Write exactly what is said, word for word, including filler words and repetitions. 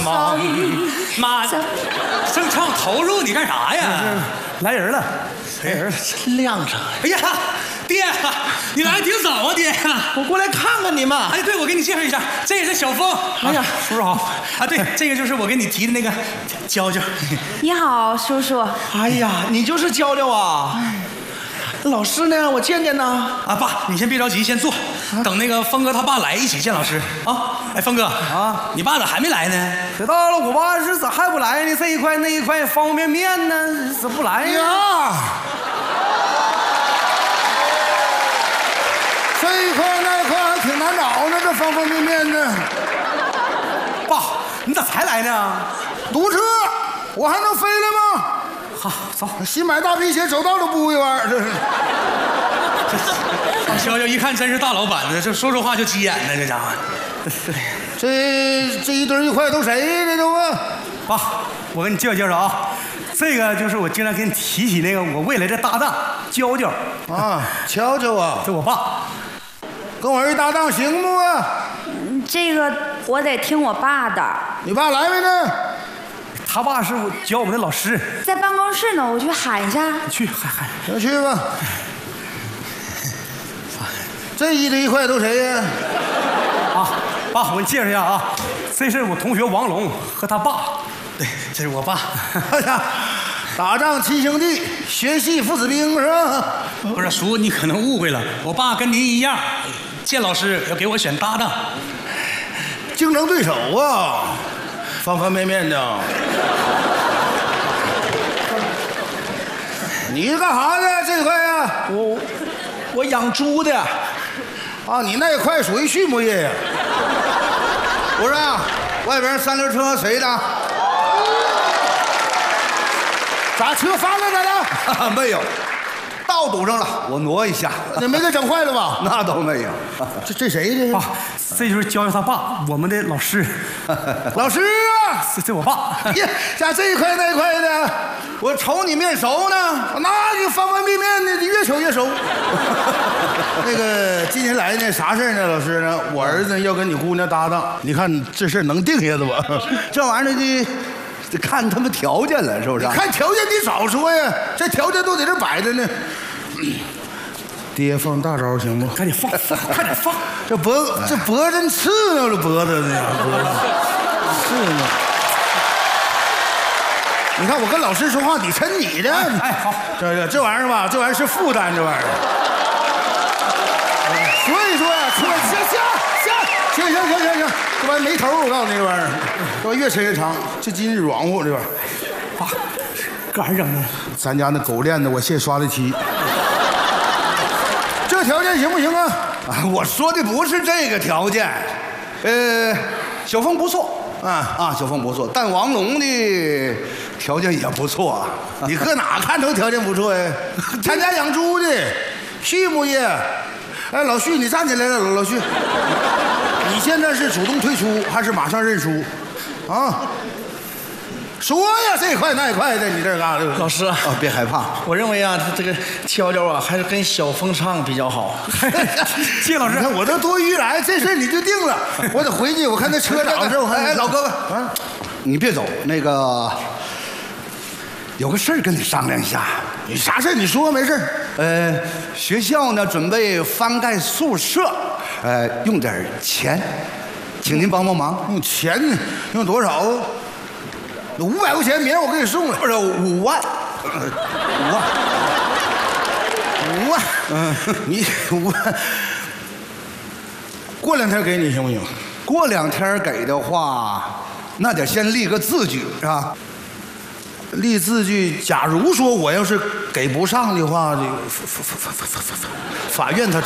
忙。妈，正唱投入，你干啥呀？ 来人了，来人了， 亮着。 哎呀，爹，你来挺早啊，爹。 我过来看看你嘛。 哎，对，我给你介绍一下，这也是小峰。 哎呀， 叔叔好。啊，对，这个就是我给你提的那个娇娇。 你好，叔叔。 哎呀，你就是娇娇啊。老师呢？我见见呢。 啊，爸，你先别着急，先坐，等那个峰哥他爸来一起见老师啊。哎，峰哥啊，你爸咋还没来呢？ 这到了我爸是咋还不来呢？这一块那一块方便面呢，怎么不来呀？ 这一块那一块还挺难找呢，这方方面面呢。 爸，你咋才来呢？ 堵车，我还能飞了吗？ 好，走。 新买大皮鞋，走道都不会弯，这是。 娇娇一看真是大老板子，这说说话就急眼呢，这家伙。 这这一堆一块都谁的都啊？ 爸，我给你介绍介绍啊，这个就是我经常给你提起那个我未来的搭档娇娇啊，娇娇啊， 这我爸， 跟我一搭档行不啊？ 这个我得听我爸的。 你爸来没呢？ 他爸是我教我们的老师， 在办公室呢，我去喊一下。 你去喊喊。 那去吧。这一堆一块都谁呀？ 啊，爸，我给你介绍一下啊，这是我同学王龙和他爸。 对，这是我爸。 哎呀，打仗亲兄弟，学戏父子兵是吧？ 不是叔，你可能误会了，我爸跟您一样，见老师要给我选搭档， 竞争对手啊，方方面面的。你干啥的这块呀？ 我我养猪的。 啊，你那一块属于畜牧业呀？不是啊，外边三轮车谁的？咋车翻了咋了？没有，道堵上了，我挪一下。 你没给整坏了吧？ 那倒没有。 这这谁的？ 爸，这就是娇娇他爸，我们的老师。 老师啊， 这这我爸。 呀，家这一块那一块的， 我瞅你面熟呢， 那你方方面面的，你越瞅越熟。那个今天来呢，啥事儿呢？老师呢？我儿子要跟你姑娘搭档，你看这事儿能定下子不？ 这玩意儿得得看他们条件了，是不是？ 看条件你早说呀，这条件都在这摆着呢。爹放大招行不？ 赶紧放，放，快点放！ 这脖这脖子刺挠了脖子呢，脖子刺挠。你看我跟老师说话，你抻你的。 哎，好， 这这这玩意儿吧，这玩意儿是负担，这玩意儿。所以说呀，出来行行行行行行行，这玩意儿没头，我告诉你，这玩意儿，这玩意儿越抻越长，这筋软乎，这玩意儿。 爸，搁哪整的？ 咱家那狗链子，我现刷的漆。这条件行不行啊？ 啊，我说的不是这个条件，呃，小凤不错啊啊，小凤不错，但王龙的条件也不错啊。 你搁哪看出条件不错呀？咱家养猪的，畜牧业。哎，老旭，你站起来了，老老旭，你现在是主动退出还是马上认输？啊？说呀，这块那块的，你这嘎达。 老师啊， 别害怕， 我认为啊，他这个娇娇啊，还是跟小凤唱比较好。 谢老师， 你看我都多余来，这事你就定了。我得回去，我看那车长这，我看。 哎，老哥哥啊，你别走，那个有个事儿跟你商量一下。 你啥事你说没事。 呃，学校呢准备翻盖宿舍，呃，用点钱，请您帮帮忙。 用钱用多少？五百块钱，明儿我给你送来。 不是五万，五万， 五万。嗯，你五万，过两天给你行不行？ 过两天给的话，那得先立个字据啊。 立字据，假如说我要是给不上的话，这个法法法法法法法院他。